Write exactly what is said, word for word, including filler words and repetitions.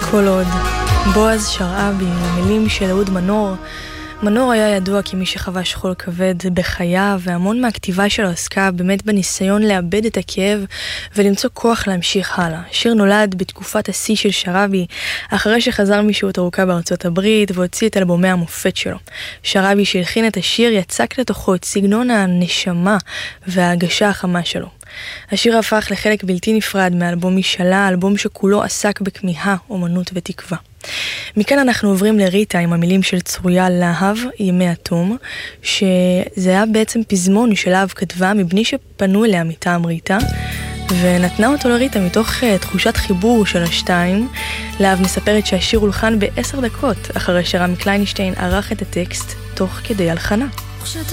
כל עוד. בועז שרעבי, המילים של אהוד מנור. מנור היה ידוע כמי שחווה שכול כבד בחייו, והמון מהכתיבה שלו עסקה באמת בניסיון לאבד את הכאב ולמצוא כוח להמשיך הלאה. שיר נולד בתקופת השיא של שרעבי, אחרי שחזר משהות ארוכה בארצות הברית והוציא את אלבומי המופת שלו. שרעבי שהלחין את השיר יצק לתוכו את סגנון הנשמה וההגשה החמה שלו. השיר הפך לחלק בלתי נפרד מאלבום משאלה, אלבום שכולו עסק בכמיהה, אומנות ותקווה. מכאן אנחנו עוברים לריטה עם המילים של צרויה להב, ימי התום, שזה היה בעצם פזמון שלהב כתבה מבני שפנו אליה מטעם ריטה, ונתנה אותו לריטה מתוך תחושת חיבור של השתיים. להב מספרת שהשיר הולחן בעשר דקות, אחרי שרמי קליינשטיין ערך את הטקסט תוך כדי הלחנה.